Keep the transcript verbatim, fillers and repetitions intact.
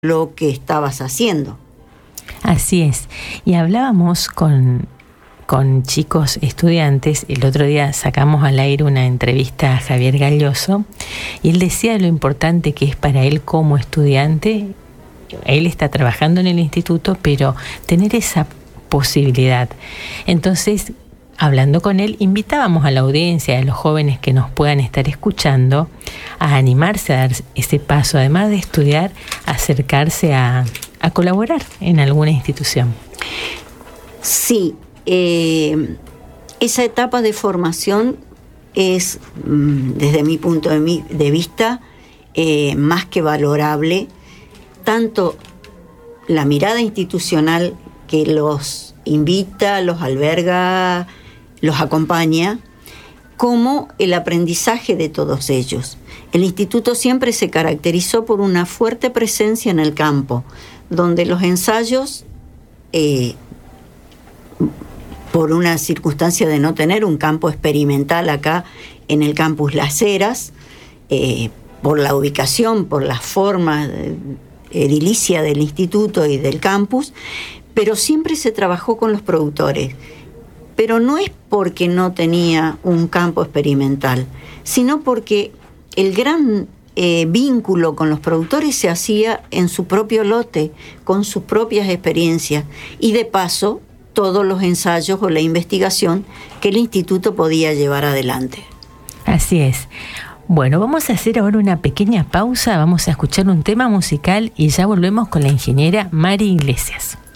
lo que estabas haciendo. Así es. Y hablábamos con, con chicos estudiantes. El otro día sacamos al aire una entrevista a Javier Galloso y él decía lo importante que es para él como estudiante. Él está trabajando en el instituto, pero tener esa posibilidad. Entonces, hablando con él, invitábamos a la audiencia, a los jóvenes que nos puedan estar escuchando, a animarse a dar ese paso, además de estudiar, a acercarse a, a colaborar en alguna institución. Sí, eh, esa etapa de formación es, desde mi punto de, mi, de vista, eh, más que valorable, tanto la mirada institucional que los invita, los alberga, los acompaña, como el aprendizaje de todos ellos. El instituto siempre se caracterizó por una fuerte presencia en el campo, donde los ensayos, eh, por una circunstancia de no tener un campo experimental acá en el campus Las Heras, eh, por la ubicación, por la forma de, edilicia del instituto y del campus, pero siempre se trabajó con los productores. Pero no es porque no tenía un campo experimental, sino porque el gran eh, vínculo con los productores se hacía en su propio lote, con sus propias experiencias, y de paso todos los ensayos o la investigación que el instituto podía llevar adelante. Así es. Bueno, vamos a hacer ahora una pequeña pausa, vamos a escuchar un tema musical y ya volvemos con la ingeniera Mari Iglesias.